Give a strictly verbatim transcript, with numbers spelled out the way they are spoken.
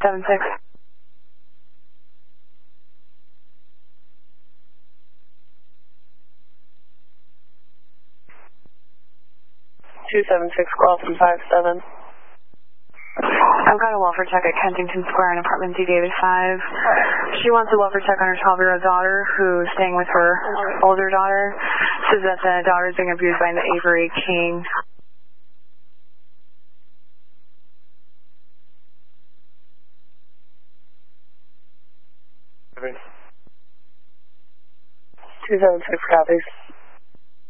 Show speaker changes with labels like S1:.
S1: seven six.
S2: two seven six, call from five seven.
S1: I've got a welfare check at Kensington Square in apartment D David five. She wants a welfare check on her twelve-year-old daughter who's staying with her older daughter. Says that the daughter is being abused by the Avery King.
S2: two seven six copies.